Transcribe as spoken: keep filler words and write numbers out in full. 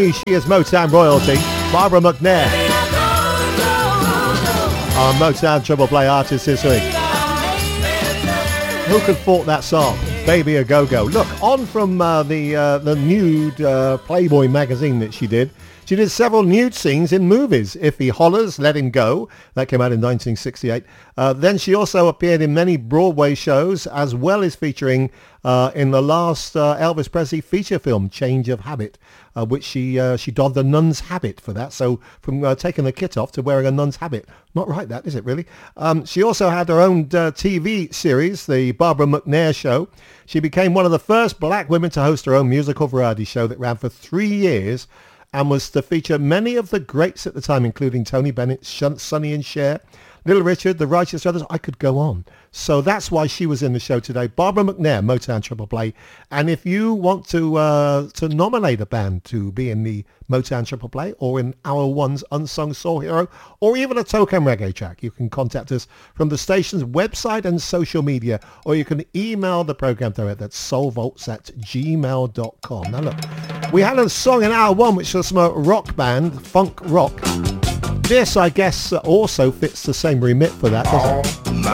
She is Motown royalty, Barbara McNair. Our Motown Triple Play artist this week. Who could fault that song? Baby A Go-Go. Look, on from uh, the uh, the nude uh, Playboy magazine that she did. She did several nude scenes in movies. If He Hollers, Let Him Go. That came out in nineteen sixty-eight. Uh, then she also appeared in many Broadway shows, as well as featuring uh, in the last uh, Elvis Presley feature film, Change of Habit, uh, which she uh, she donned the nun's habit for that. So from uh, taking the kit off to wearing a nun's habit. Not right, that, is it, really? Um, she also had her own uh, T V series, The Barbara McNair Show. She became one of the first black women to host her own musical variety show that ran for three years and was to feature many of the greats at the time, including Tony Bennett, Sonny and Cher, Little Richard, the Righteous Brothers. I could go on. So that's why she was in the show today. Barbara McNair, Motown Triple Play. And if you want to uh, to nominate a band to be in the Motown Triple Play or in Our One's Unsung Soul Hero or even a Token Reggae track, you can contact us from the station's website and social media, or you can email the program direct at soulvolts at gmail dot com. Now look, we had a song in Hour One which was from a rock band, funk rock. This, I guess, also fits the same remit for that, doesn't it?